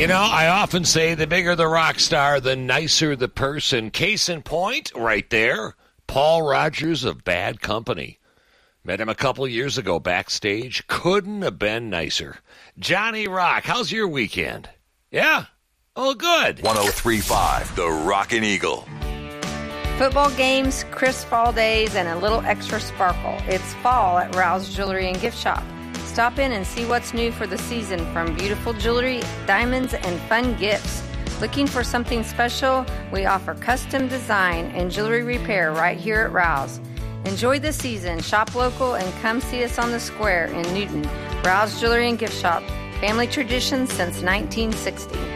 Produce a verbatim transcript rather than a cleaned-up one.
You know, I often say the bigger the rock star, the nicer the person. Case in point, right there, Paul Rogers of Bad Company. Met him a couple years ago backstage. Couldn't have been nicer. Johnny Rock, how's your weekend? Yeah? Oh, good. one oh three point five, The Rockin' Eagle. Football games, crisp fall days, and a little extra sparkle. It's fall at Rouse Jewelry and Gift Shop. Stop in and see what's new for the season, from beautiful jewelry, diamonds, and fun gifts. Looking for something special? We offer custom design and jewelry repair right here at Rouse. Enjoy the season, shop local, and come see us on the square in Newton. Rouse Jewelry and Gift Shop, family tradition since nineteen sixty.